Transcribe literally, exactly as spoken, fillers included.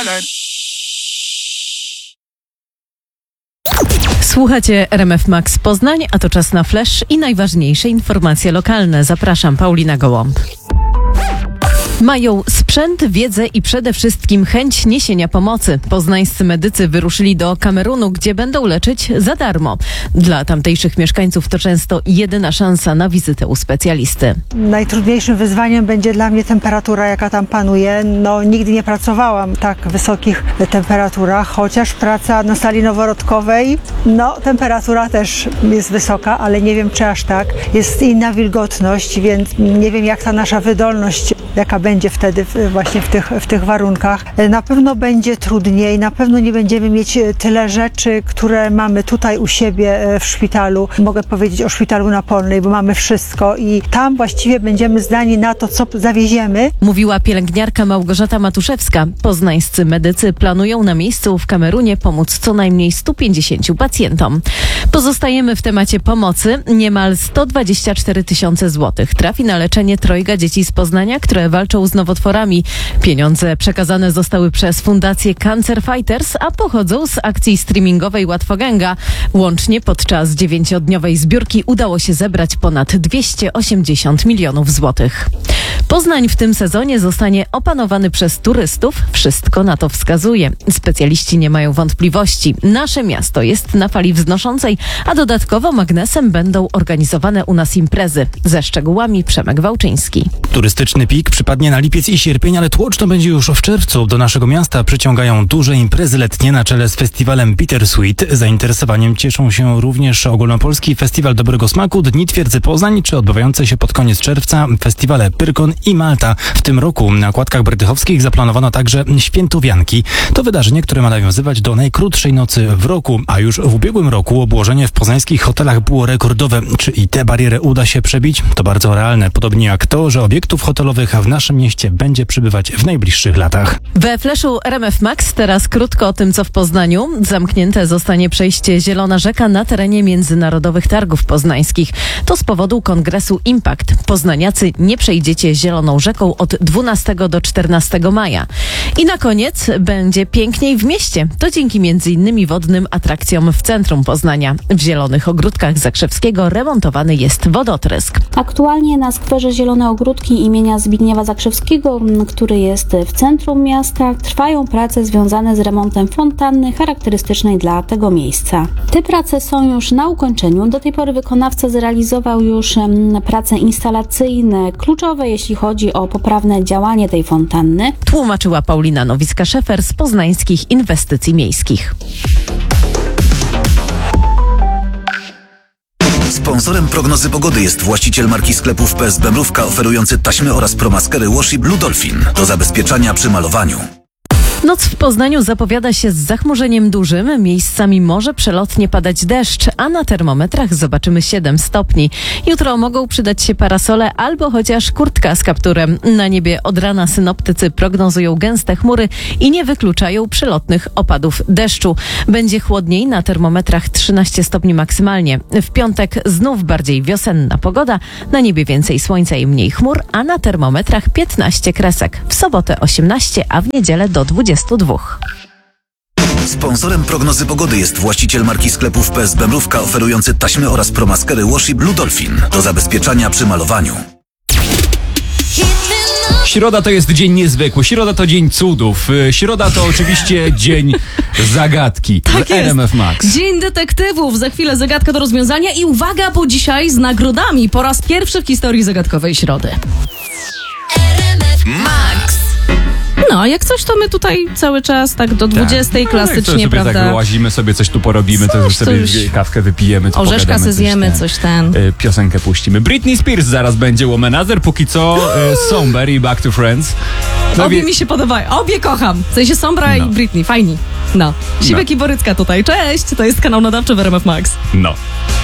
Słuchacie R M F Max Poznań, a to czas na flash i najważniejsze informacje lokalne. Zapraszam, Paulina Gołąb. Mają sprzęt, wiedzę i przede wszystkim chęć niesienia pomocy. Poznańscy medycy wyruszyli do Kamerunu, gdzie będą leczyć za darmo. Dla tamtejszych mieszkańców to często jedyna szansa na wizytę u specjalisty. Najtrudniejszym wyzwaniem będzie dla mnie temperatura, jaka tam panuje. No, nigdy nie pracowałam w tak wysokich temperaturach, chociaż praca na sali noworodkowej, no temperatura też jest wysoka, ale nie wiem, czy aż tak. Jest inna wilgotność, więc nie wiem, jak ta nasza wydolność, jaka będzie wtedy właśnie w tych, w tych warunkach. Na pewno będzie trudniej, na pewno nie będziemy mieć tyle rzeczy, które mamy tutaj u siebie w szpitalu. Mogę powiedzieć o szpitalu na Polnej, bo mamy wszystko i tam właściwie będziemy zdani na to, co zawieziemy. Mówiła pielęgniarka Małgorzata Matuszewska. Poznańscy medycy planują na miejscu w Kamerunie pomóc co najmniej stu pięćdziesięciu pacjentom. Pozostajemy w temacie pomocy. Niemal sto dwadzieścia cztery tysiące złotych trafi na leczenie trojga dzieci z Poznania, które walczą z nowotworami. Pieniądze przekazane zostały przez Fundację Cancer Fighters, a pochodzą z akcji streamingowej Łatwoganga. Łącznie podczas dziewięciodniowej zbiórki udało się zebrać ponad dwieście osiemdziesiąt milionów złotych. Poznań w tym sezonie zostanie opanowany przez turystów. Wszystko na to wskazuje. Specjaliści nie mają wątpliwości. Nasze miasto jest na fali wznoszącej, a dodatkowo magnesem będą organizowane u nas imprezy. Ze szczegółami Przemek Wałczyński. Turystyczny pik przypadnie na lipiec i sierpień, ale tłoczno będzie już w czerwcu. Do naszego miasta przyciągają duże imprezy letnie na czele z festiwalem Bittersweet. Zainteresowaniem cieszą się również Ogólnopolski Festiwal Dobrego Smaku, Dni Twierdzy Poznań, czy odbywające się pod koniec czerwca festiwale Pyrkon i Malta. W tym roku na kładkach brytyjowskich zaplanowano także Świętowianki. To wydarzenie, które ma nawiązywać do najkrótszej nocy w roku, a już w ubiegłym roku obłożenie w poznańskich hotelach było rekordowe. Czy i tę barierę uda się przebić? To bardzo realne, podobnie jak to, że obiektów hotelowych w naszym mieście będzie przybywać w najbliższych latach. We Flashu R M F Max teraz krótko o tym, co w Poznaniu. Zamknięte zostanie przejście Zielona Rzeka na terenie Międzynarodowych Targów Poznańskich. To z powodu kongresu Impact. Poznaniacy, nie przejdziecie Zieloną Rzeką od dwunastego do czternastego maja. I na koniec będzie piękniej w mieście. To dzięki między innymi wodnym atrakcjom w centrum Poznania. W Zielonych Ogródkach Zakrzewskiego remontowany jest wodotrysk. Aktualnie na skwerze Zielone Ogródki imienia Zbigniewa Zakrzewskiego, który jest w centrum miasta, trwają prace związane z remontem fontanny charakterystycznej dla tego miejsca. Te prace są już na ukończeniu. Do tej pory wykonawca zrealizował już prace instalacyjne, kluczowe jeśli chodzi o poprawne działanie tej fontanny. Tłumaczyła Paulina Nowicka-Szefer z Poznańskich Inwestycji Miejskich. Sponsorem prognozy pogody jest właściciel marki sklepów P S Bemrówka, oferujący taśmy oraz promaskery Wash i Blue Dolphin do zabezpieczania przy malowaniu. Noc w Poznaniu zapowiada się z zachmurzeniem dużym. Miejscami może przelotnie padać deszcz, a na termometrach zobaczymy siedem stopni. Jutro mogą przydać się parasole albo chociaż kurtka z kapturem. Na niebie od rana synoptycy prognozują gęste chmury i nie wykluczają przelotnych opadów deszczu. Będzie chłodniej, na termometrach trzynaście stopni maksymalnie. W piątek znów bardziej wiosenna pogoda. Na niebie więcej słońca i mniej chmur, a na termometrach piętnaście kresek. W sobotę osiemnaście, a w niedzielę do dwudziestu dwóch. Sponsorem prognozy pogody jest właściciel marki sklepów P S Bemrówka, oferujący taśmy oraz promaskery Wash i Blue Dolphin do zabezpieczania przy malowaniu. Środa to jest dzień niezwykły, środa to dzień cudów, środa to oczywiście dzień zagadki tak w R M F Max. Dzień detektywów, za chwilę zagadka do rozwiązania i uwaga, bo dzisiaj z nagrodami po raz pierwszy w historii zagadkowej środy. R M F Max. No, a jak coś, to my tutaj cały czas tak do dwudziestej tak. klasycznie, no, sobie prawda? Tak wyłazimy, sobie coś tu porobimy, coś, to sobie coś. kawkę wypijemy, to orzeszka se zjemy, coś, coś ten. Y, piosenkę puścimy. Britney Spears zaraz będzie Womanizer, póki co y, Somber i Back to Friends. No Obie wie... mi się podobają, obie kocham. W sensie Sombra no. i Britney, fajni. No. Siwek no. i Borycka tutaj, cześć! To jest kanał nadawczy w R M F Max. No.